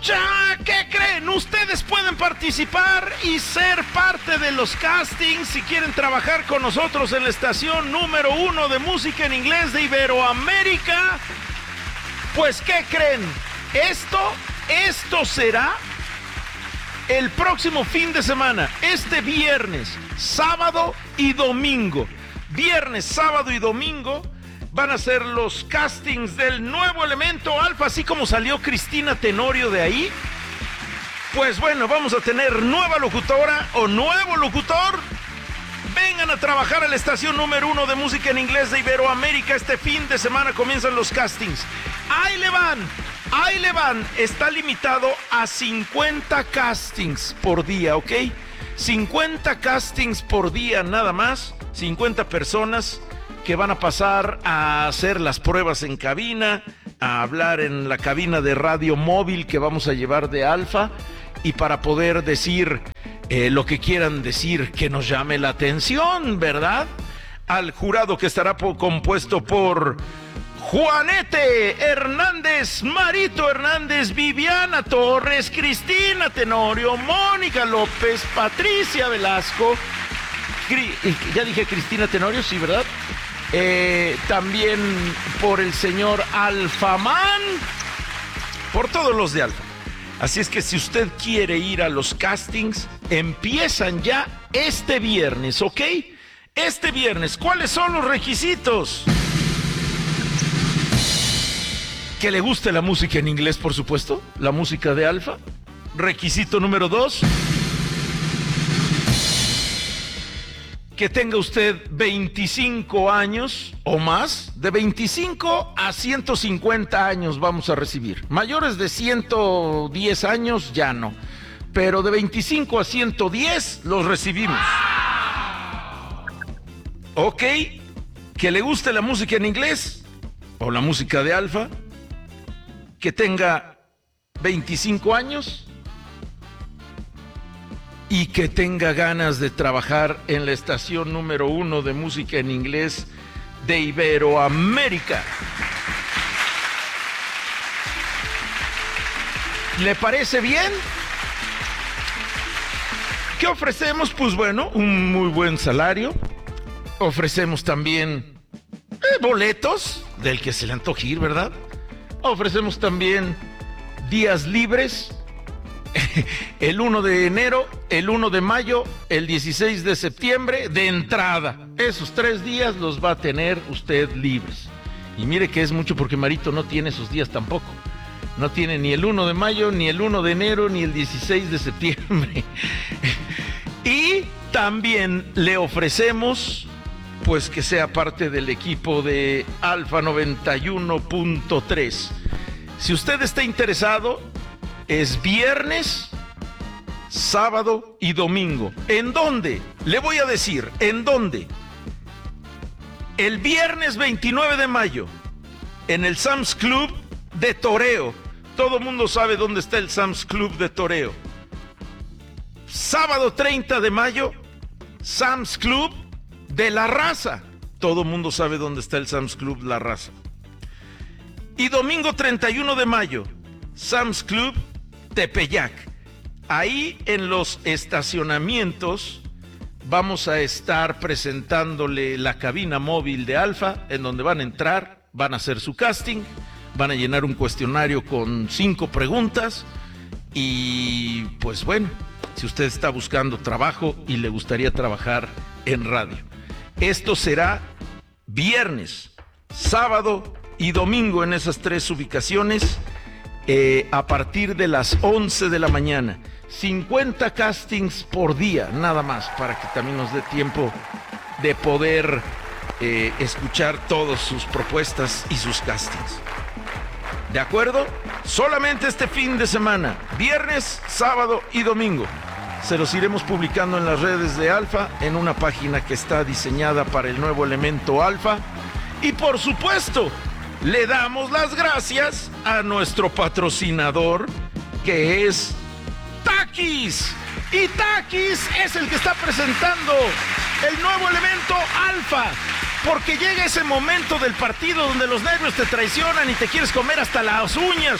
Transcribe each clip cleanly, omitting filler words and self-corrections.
escucha, ¿qué creen? Ustedes pueden participar y ser parte de los castings si quieren trabajar con nosotros en la estación número 1 de música en inglés de Iberoamérica. Pues, ¿qué creen? Esto será el próximo fin de semana, este viernes, sábado y domingo. Viernes, sábado y domingo van a ser los castings del nuevo elemento Alfa, así como salió Cristina Tenorio de ahí. Pues bueno, vamos a tener nueva locutora o nuevo locutor. Vengan a trabajar a la estación número 1 de música en inglés de Iberoamérica. Este fin de semana comienzan los castings. Ahí le van. Está limitado a 50 castings por día, ¿ok? 50 castings por día nada más. 50 personas que van a pasar a hacer las pruebas en cabina, a hablar en la cabina de radio móvil que vamos a llevar de Alfa, y para poder decir lo que quieran decir que nos llame la atención, ¿verdad? Al jurado que estará compuesto por Juanete Hernández, Marito Hernández, Viviana Torres, Cristina Tenorio, Mónica López, Patricia Velasco, ya dije Cristina Tenorio, sí, ¿verdad? También por el señor Alfamán, por todos los de Alfa. Así es que si usted quiere ir a los castings, empiezan ya este viernes, ¿ok? Este viernes, ¿cuáles son los requisitos? Que le guste la música en inglés, por supuesto, la música de Alfa. Requisito número 2. Que tenga usted 25 años o más. De 25 a 150 años vamos a recibir. Mayores de 110 años ya no. Pero de 25 a 110 los recibimos. Ok. Que le guste la música en inglés o la música de Alfa. Que tenga 25 años. Y que tenga ganas de trabajar en la estación número 1 de música en inglés de Iberoamérica. ¿Le parece bien? ¿Qué ofrecemos? Pues bueno, un muy buen salario. Ofrecemos también boletos, del que se le antoje ir, ¿verdad? Ofrecemos también días libres. El 1 de enero, el 1 de mayo, el 16 de septiembre de entrada. Esos 3 días los va a tener usted libres. Y mire que es mucho porque Marito no tiene esos días tampoco. No tiene ni el 1 de mayo, ni el 1 de enero, ni el 16 de septiembre. Y también le ofrecemos, pues, que sea parte del equipo de Alfa 91.3. Si usted está interesado, es viernes, sábado y domingo. ¿En dónde? Le voy a decir, ¿en dónde? El viernes 29 de mayo, en el Sam's Club de Toreo. Todo mundo sabe dónde está el Sam's Club de Toreo. Sábado 30 de mayo, Sam's Club de La Raza. Todo mundo sabe dónde está el Sam's Club La Raza. Y domingo 31 de mayo, Sam's Club Tepeyac. Ahí en los estacionamientos vamos a estar presentándole la cabina móvil de Alfa, en donde van a entrar, van a hacer su casting, van a llenar un cuestionario con 5 preguntas y pues bueno, si usted está buscando trabajo y le gustaría trabajar en radio. Esto será viernes, sábado y domingo en esas 3 ubicaciones. A partir de las 11 de la mañana, 50 castings por día, nada más, para que también nos dé tiempo de poder escuchar todas sus propuestas y sus castings. ¿De acuerdo? Solamente este fin de semana, viernes, sábado y domingo. Se los iremos publicando en las redes de Alfa, en una página que está diseñada para el nuevo elemento Alfa. Y por supuesto, le damos las gracias a nuestro patrocinador, que es Takis. Y Takis es el que está presentando el nuevo elemento Alfa, porque llega ese momento del partido donde los nervios te traicionan y te quieres comer hasta las uñas.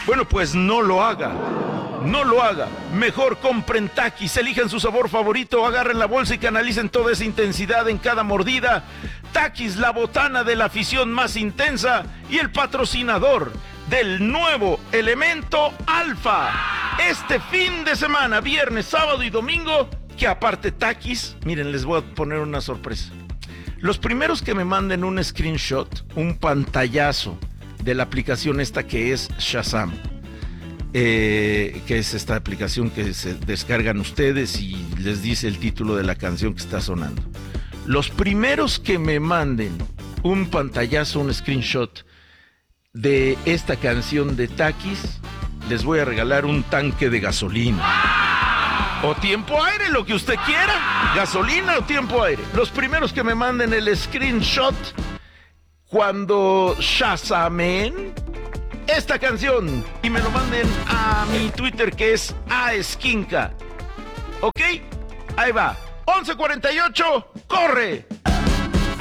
Bueno, pues no lo haga. No lo haga. Mejor compren Takis, elijan su sabor favorito, agarren la bolsa y canalicen toda esa intensidad en cada mordida. Takis, la botana de la afición más intensa y el patrocinador del nuevo Elemento Alfa. Este fin de semana, viernes, sábado y domingo, que aparte Takis, miren, les voy a poner una sorpresa. Los primeros que me manden un screenshot, un pantallazo de la aplicación esta que es Shazam, que es esta aplicación que se descargan ustedes y les dice el título de la canción que está sonando. Los primeros que me manden un pantallazo, un screenshot de esta canción de Takis, les voy a regalar un tanque de gasolina. O tiempo aire, lo que usted quiera. Gasolina o tiempo aire. Los primeros que me manden el screenshot cuando shazamen esta canción y me lo manden a mi Twitter, que es aesquinca. ¿Ok? Ahí va. 11:48, ¡corre!